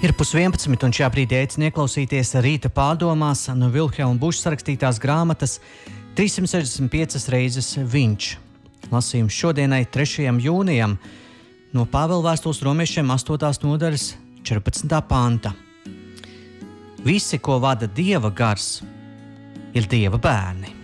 Ir 11:30, un šajā brīdī aicinu ieklausīties rīta pārdomās no Vilhelma Buša sarakstītās grāmatas 365 reizes viņš. Lasījums šodienai 3. jūnijam no Pāvela vēstules romiešiem 8. nodaļas 14. panta. Visi, ko vada Dieva gars, ir Dieva bērni.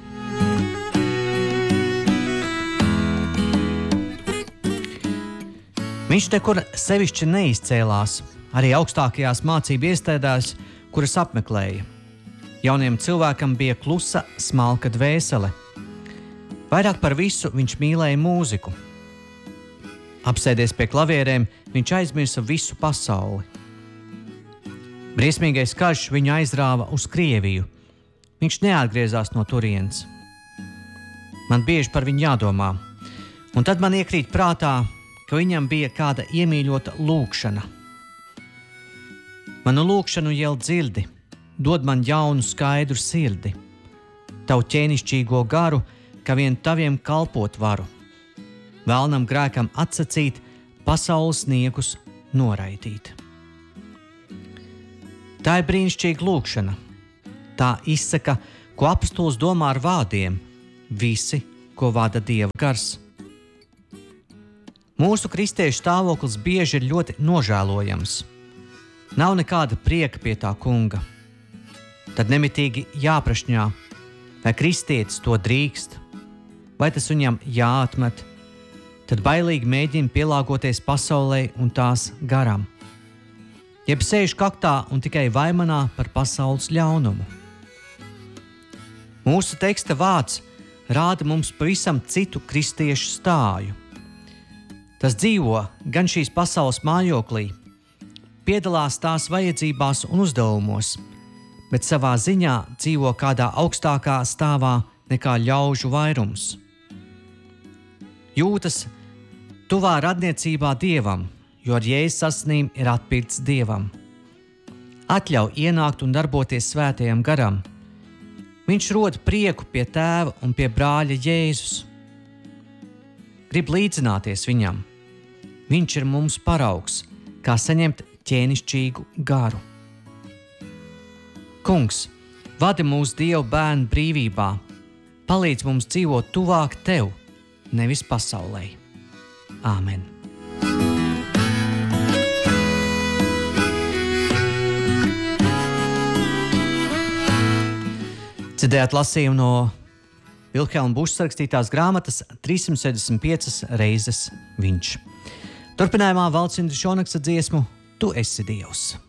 Viņš nekur sevišķi neizcēlās, arī augstākajās mācību iestādēs, kuras apmeklēja. Jauniem cilvēkam bija klusa, smalka dvēsele. Vairāk par visu viņš mīlēja mūziku. Apsēdies pie klavierēm, viņš aizmirsa visu pasauli. Briesmīgais karš viņu aizrāva uz Krieviju. Viņš neatgriezās no turienes. Man bieži par viņu jādomā, un tad man iekrīt prātā, ka viņam bija kāda iemīļota lūkšana. Manu lūkšanu jau dzirdi, dod man jaunu skaidru sirdi, tavu ķēnišķīgo garu, ka vien taviem kalpot varu, vēlnam grēkam atsacīt, pasaules niekus noraidīt. Tā ir brīnišķīga lūkšana. Tā izsaka, ko apostols domā ar vārdiem: visi, ko vada Dieva gars. Mūsu kristiešu stāvoklis bieži ir ļoti nožēlojams. Nav nekāda prieka pie tā kunga. Tad nemitīgi jāprašņā, vai kristietis to drīkst, vai tas viņam jāatmet. Tad bailīgi mēģina pielāgoties pasaulē un tās garam. Jeb sēž kaktā un tikai vaimanā par pasaules ļaunumu. Mūsu teksta vārds rāda mums pavisam citu kristiešu stāju. Tas dzīvo gan šīs pasaules mājoklī, piedalās tās vajadzībās un uzdevumos, bet savā ziņā dzīvo kādā augstākā stāvā nekā ļaužu vairums. Jūtas tuvā radniecībā Dievam, jo ar Jēzus asinīm ir atpirkts Dievam. Atļauj ienākt un darboties svētajam garam. Viņš rod prieku pie tēva un pie brāļa Jēzus. Grib līdzināties viņam. Viņš ir mums paraugs, kā saņemt ķēnišķīgu garu. Kungs, vadi mūsu Dieva bērnu brīvībā, palīdz mums dzīvot tuvāk Tev, nevis pasaulē. Āmen. Dzirdējāt lasījumu no Vilhelma Buša sarakstītās grāmatas 365 reizes viņš. Turpinājumā Valds Indriša Onaksa dziesmu Tu esi Dievs.